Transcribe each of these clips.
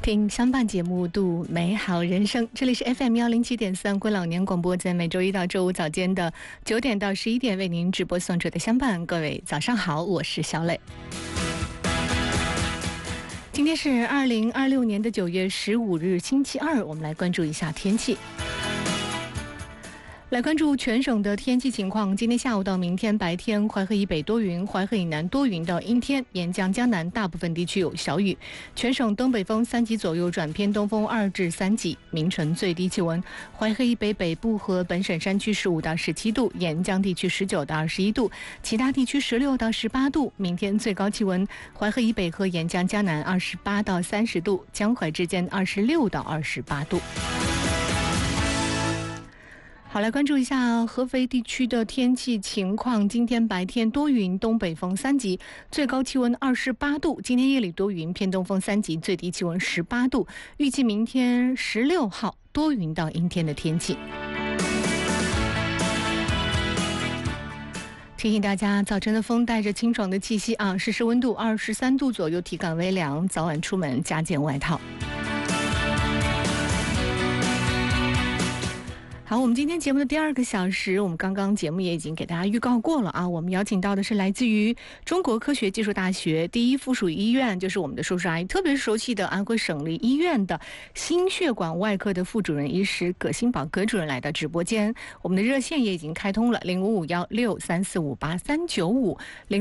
听相伴节目，度美好人生。这里是 FM107.3 归老年广播，在每周一到周五早间的9点到11点为您直播送出的相伴。各位早上好，我是小磊。今天是2026年的9月15日，星期二，我们来关注一下天气。来关注全省的天气情况。今天下午到明天白天，淮河以北多云，淮河以南多云到阴天，沿江江南大部分地区有小雨。全省东北风3级左右转偏东风2至3级。明晨最低气温，淮河以北北部和本省山区15到17度，沿江地区19到21度，其他地区16到18度。明天最高气温，淮河以北和沿江江南28到30度，江淮之间26到28度。好，来关注一下合肥地区的天气情况。今天白天多云，东北风3级，最高气温28度。今天夜里多云，偏东风3级，最低气温18度。预计明天16号多云到阴天的天气。提醒大家，早晨的风带着清爽的气息啊，实时温度23度左右，体感微凉，早晚出门加件外套。好，我们今天节目的第2个小时，我们刚刚节目也已经给大家预告过了啊。我们邀请到的是来自于中国科学技术大学第一附属医院，就是我们的叔叔阿姨特别熟悉的安徽省立医院的心血管外科的副主任医师葛新宝葛主任来到直播间。我们的热线也已经开通了055163458395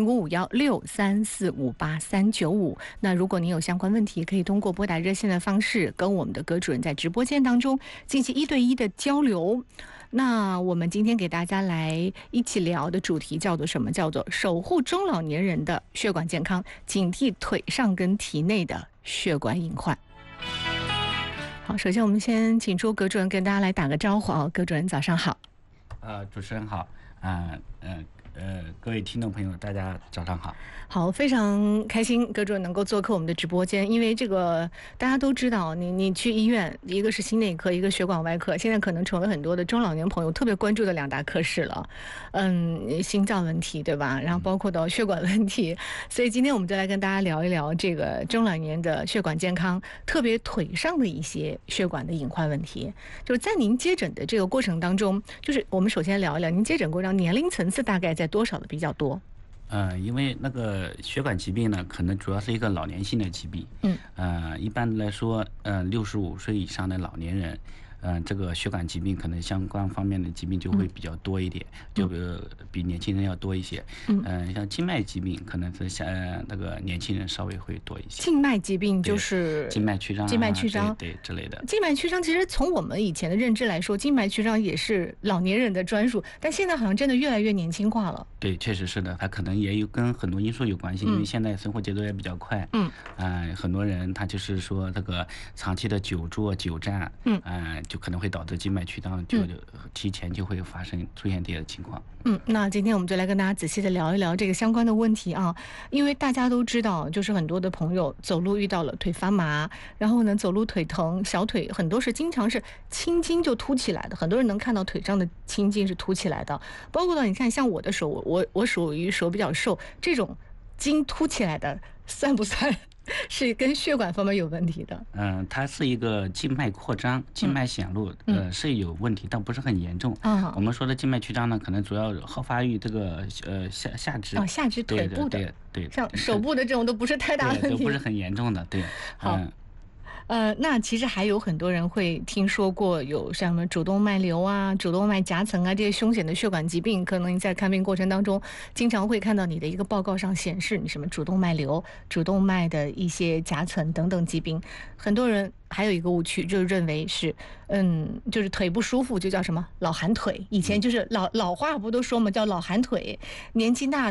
055163458395。那如果您有相关问题，可以通过拨打热线的方式跟我们的葛主任在直播间当中进行1对1的交流。那我们今天给大家来一起聊的主题叫做什么？叫做守护中老年人的血管健康，警惕腿上跟体内的血管隐患。好，首先我们先请出葛主任跟大家来打个招呼啊。葛主任早上好。 主持人好，各位听众朋友大家早上好。 好，非常开心葛主任能够做客我们的直播间，因为这个大家都知道，你去医院，一个是心内科，一个血管外科，现在可能成了很多的中老年朋友特别关注的2大科室了。心脏问题对吧？然后包括到血管问题，所以今天我们就来跟大家聊一聊这个中老年的血管健康，特别腿上的一些血管的隐患问题。就是在您接诊的这个过程当中，就是我们首先聊一聊您接诊过程年龄层次大概在多少的比较多？ 因为那个血管疾病呢，可能主要是一个老年性的疾病。一般来说，65岁以上的老年人，这个血管疾病可能相关方面的疾病就会比较多一点，就比年轻人要多一些。像静脉疾病可能是那个年轻人稍微会多一些。 静脉疾病就是静脉曲张、 静脉曲张对之类的。 静脉曲张其实从我们以前的认知来说，静脉曲张也是老年人的专属，但现在好像真的越来越年轻化了。 对，确实是的，它可能也有跟很多因素有关系，因为现在生活节奏也比较快。很多人他就是说这个长期的久坐久站，就可能会导致静脉曲张，就提前就会出现这些情况。 那今天我们就来跟大家仔细的聊一聊这个相关的问题啊，因为大家都知道，就是很多的朋友走路遇到了腿发麻，然后呢走路腿疼，小腿很多是经常是青筋就凸起来的，很多人能看到腿上的青筋是凸起来的，包括到你看像我的手，我属于手比较瘦，这种筋凸起来的算不算是跟血管方面有问题的？ 它是一个静脉扩张、静脉显露，是有问题，但不是很严重。我们说的静脉曲张呢，可能主要好发于这个下肢。 下肢腿部的， 对， 像手部的这种都不是太大问题， 都不是很严重的，对。 好。那其实还有很多人会听说过有像什么主动脉瘤啊、主动脉夹层啊这些凶险的血管疾病，可能你在看病过程当中经常会看到你的一个报告上显示你什么主动脉瘤、主动脉的一些夹层等等疾病。很多人还有一个误区，就认为是就是腿不舒服就叫什么老寒腿，以前就是老话不都说嘛，叫老寒腿，年纪大